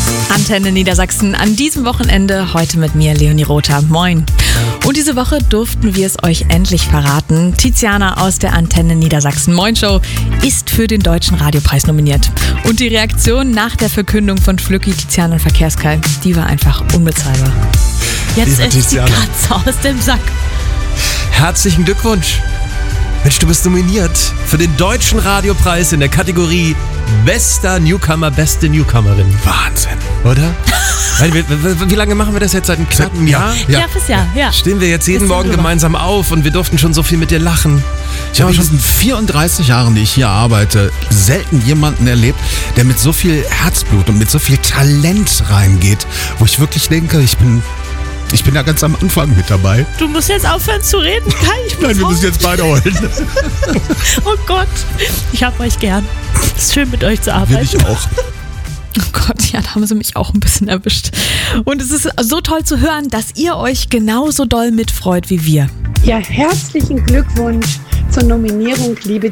Antenne Niedersachsen an diesem Wochenende, heute mit mir, Leonie Rother. Moin. Und diese Woche durften wir es euch endlich verraten. Tiziana aus der Antenne Niedersachsen Moin Show ist für den Deutschen Radiopreis nominiert. Und die Reaktion nach der Verkündung von Flücki, Tiziana und Verkehrskai, die war einfach unbezahlbar. Jetzt ist die Katze aus dem Sack. Herzlichen Glückwunsch. Mensch, du bist nominiert für den Deutschen Radiopreis in der Kategorie Bester Newcomer, beste Newcomerin. Wahnsinn. Oder? Wie lange machen wir das jetzt? Seit einem knappen Jahr? Jahr fürs Jahr, ja. Stehen wir jetzt jeden Morgen gemeinsam auf und wir durften schon so viel mit dir lachen. Ich habe schon in 34 Jahren, die ich hier arbeite, selten jemanden erlebt, der mit so viel Herzblut und mit so viel Talent reingeht, wo ich wirklich denke, ich bin ja ganz am Anfang mit dabei. Du musst jetzt aufhören zu reden, Kai. Nein, wir müssen jetzt beide heulen. Oh Gott, ich hab euch gern. Es ist schön, mit euch zu arbeiten. Will ich auch. Oh Gott, ja, da haben sie mich auch ein bisschen erwischt. Und es ist so toll zu hören, dass ihr euch genauso doll mitfreut wie wir. Ja, herzlichen Glückwunsch zur Nominierung, liebe